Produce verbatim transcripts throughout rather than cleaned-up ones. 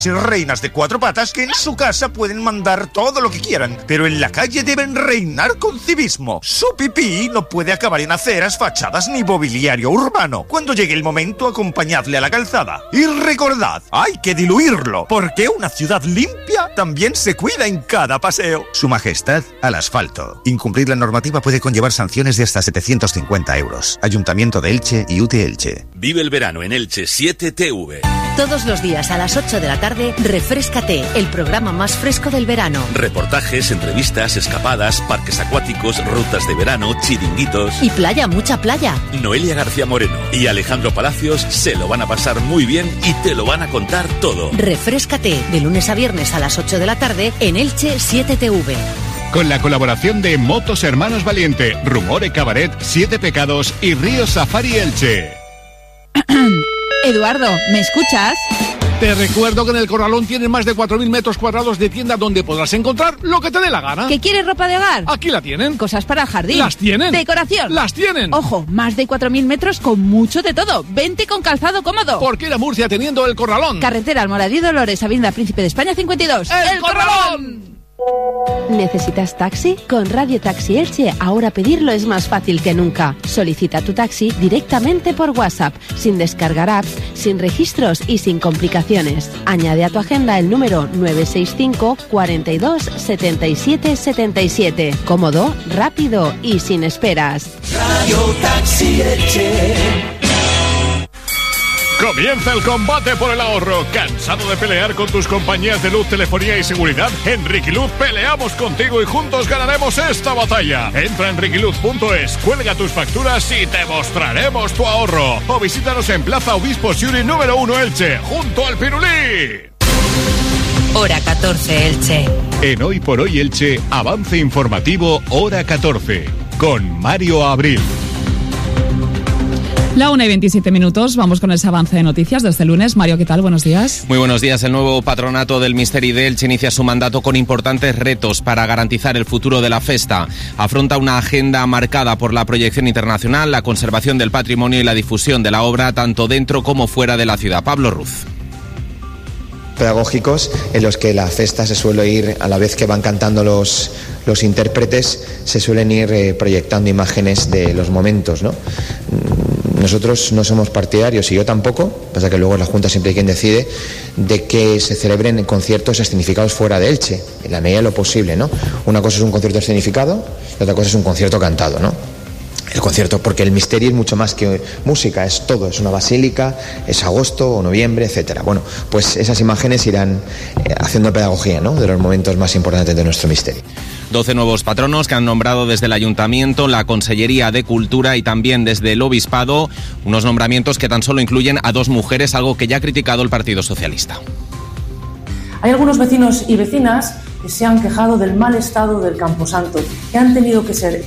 reinas de cuatro patas que en su casa pueden mandar todo lo que quieran, pero en la calle deben reinar con civismo. Su pipí no puede acabar en aceras, fachadas ni mobiliario urbano. Cuando llegue el momento, acompañadle a la calzada. Y recordad, hay que diluirlo, porque una ciudad limpia también se cuida en cada paseo. Su Majestad al asfalto. Incumplir la normativa puede conllevar sanciones de hasta setecientos cincuenta euros. Ayuntamiento de Elche y U T Elche. Vive el verano en Elche siete T V. Todos los días a las ocho de la tarde, Refréscate, el programa más fresco del verano. Reportajes, entrevistas, escapadas, parques acuáticos, rutas de verano, chiringuitos. Y playa, mucha playa. Noelia García Moreno y Alejandro Palacios se lo van a pasar muy bien y te lo van a contar todo. Refréscate, de lunes a viernes a las ocho de la tarde en Elche siete T V. Con la colaboración de Motos Hermanos Valiente, Rumore Cabaret, Siete Pecados y Río Safari Elche. Eduardo, ¿me escuchas? Te recuerdo que en El Corralón tienen más de cuatro mil metros cuadrados de tienda donde podrás encontrar lo que te dé la gana. ¿Qué quieres, ropa de hogar? Aquí la tienen. Cosas para el jardín. Las tienen. Decoración. Las tienen. Ojo, más de cuatro mil metros con mucho de todo. Vente con calzado cómodo. Porque ir a Murcia teniendo El Corralón. Carretera Almoradí Dolores, Avenida Príncipe de España cincuenta y dos. ¡El, El Corralón! ¿Necesitas taxi? Con Radio Taxi Elche ahora pedirlo es más fácil que nunca. Solicita tu taxi directamente por WhatsApp, sin descargar apps, sin registros y sin complicaciones. Añade a tu agenda el número nueve seis cinco, cuarenta y dos, setenta y siete, setenta y siete. Cómodo, rápido y sin esperas. Radio Taxi Elche. Comienza el combate por el ahorro. ¿Cansado de pelear con tus compañías de luz, telefonía y seguridad? En Riquiluz peleamos contigo y juntos ganaremos esta batalla. Entra en riquiluz punto es, cuelga tus facturas y te mostraremos tu ahorro. O visítanos en Plaza Obispo Siuri número uno Elche, junto al Pirulí. Hora catorce Elche. En Hoy por Hoy Elche, avance informativo Hora catorce, con Mario Abril. La una y veintisiete minutos, vamos con ese avance de noticias de este lunes. Mario, ¿qué tal? Buenos días. Muy buenos días. El nuevo patronato del Misteri de Elche inicia su mandato con importantes retos para garantizar el futuro de la festa. Afronta una agenda marcada por la proyección internacional, la conservación del patrimonio y la difusión de la obra tanto dentro como fuera de la ciudad. Pablo Ruz. Pedagógicos en los que la festa se suele ir, a la vez que van cantando los, los intérpretes, se suelen ir eh, proyectando imágenes de los momentos, ¿no? Nosotros no somos partidarios, y yo tampoco, pasa que luego es la Junta siempre quien decide, de que se celebren conciertos escenificados fuera de Elche, en la medida de lo posible, ¿no? Una cosa es un concierto escenificado y otra cosa es un concierto cantado, ¿no? El concierto, porque el Misteri es mucho más que música, es todo, es una basílica, es agosto o noviembre, etcétera. Bueno, pues esas imágenes irán eh, haciendo pedagogía, ¿no?, de los momentos más importantes de nuestro Misteri. doce nuevos patronos que han nombrado desde el Ayuntamiento, la Consellería de Cultura y también desde el Obispado, unos nombramientos que tan solo incluyen a dos mujeres, algo que ya ha criticado el Partido Socialista. Hay algunos vecinos y vecinas que se han quejado del mal estado del Camposanto, que han tenido que ser...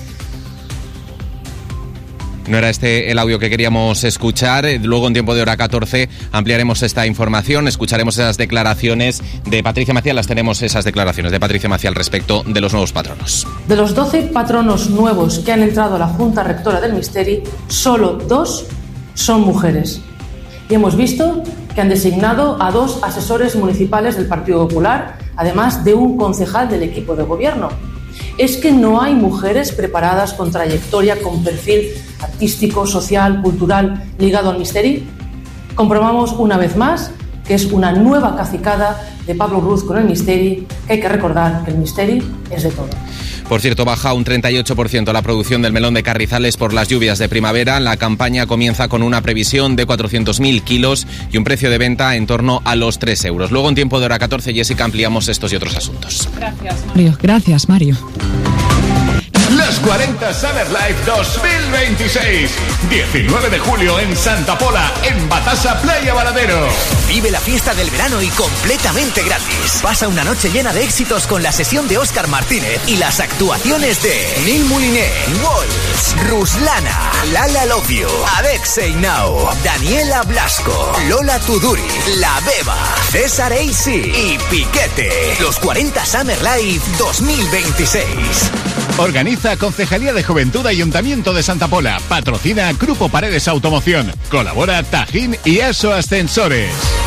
No era este el audio que queríamos escuchar. Luego, en tiempo de hora catorce, ampliaremos esta información. Escucharemos esas declaraciones de Patricia Maciel. Las tenemos, esas declaraciones de Patricia Maciel respecto de los nuevos patronos. De los doce patronos nuevos que han entrado a la Junta Rectora del Misteri, solo dos son mujeres. Y hemos visto que han designado a dos asesores municipales del Partido Popular, además de un concejal del equipo de gobierno. ¿Es que no hay mujeres preparadas con trayectoria, con perfil artístico, social, cultural ligado al Misteri? Comprobamos una vez más que es una nueva cacicada de Pablo Ruz con el Misteri, que hay que recordar que el Misteri es de todo. Por cierto, baja un treinta y ocho por ciento la producción del melón de Carrizales por las lluvias de primavera. La campaña comienza con una previsión de cuatrocientos mil kilos y un precio de venta en torno a los tres euros. Luego, en tiempo de hora catorce, Jessica, ampliamos estos y otros asuntos. Gracias, Mario. Gracias, Mario. Los cuarenta Summer Life dos mil veintiséis. diecinueve de julio en Santa Pola, en Batasa, Playa Varadero. Vive la fiesta del verano y completamente gratis. Pasa una noche llena de éxitos con la sesión de Óscar Martínez y las actuaciones de Nil Mouliné, Walls, Ruslana, Lala Love You, Adexei Now, Daniela Blasco, Lola Tuduri, La Beba, César Eisi y Piquete. Los cuarenta Summer Life dos mil veintiséis. Organiza Concejalía de Juventud Ayuntamiento de Santa Pola. Patrocina Grupo Paredes Automoción. Colabora Tajín y Aso Ascensores.